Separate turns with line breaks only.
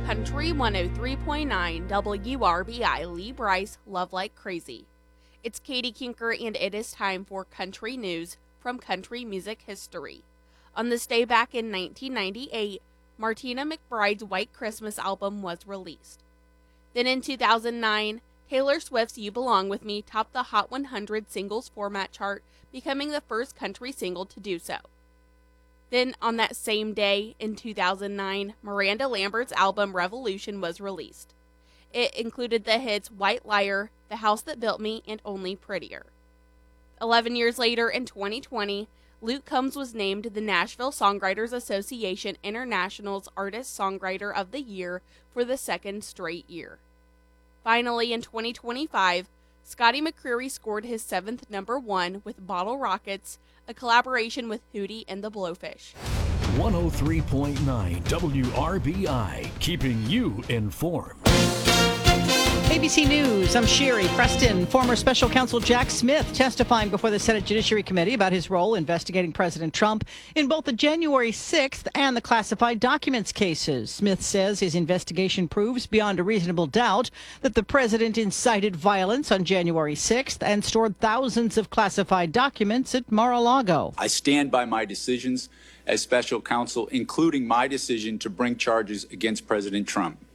Country 103.9 WRBI Lee Bryce, Love Like Crazy. It's Katie Kinker, and it is time for country news from country music history. On this day back in 1998, Martina McBride's White Christmas album was released. Then in 2009, Taylor Swift's You Belong With Me topped the Hot 100 singles format chart, becoming the first country single to do so. Then, on that same day, in 2009, Miranda Lambert's album Revolution was released. It included the hits White Liar, The House That Built Me, and Only Prettier. 11 years later, in 2020, Luke Combs was named the Nashville Songwriters Association International's Artist-Songwriter of the Year for the second straight year. Finally, in 2025, Scotty McCreery scored his 7th #1 with Bottle Rockets, a collaboration with Hootie and the Blowfish.
103.9 WRBI, keeping you informed.
ABC News, I'm Sherry Preston. Former Special Counsel Jack Smith testifying before the Senate Judiciary Committee about his role investigating President Trump in both the January 6th and the classified documents cases. Smith says his investigation proves beyond a reasonable doubt that the president incited violence on January 6th and stored thousands of classified documents at Mar-a-Lago.
I stand by my decisions as special counsel, including my decision to bring charges against President Trump.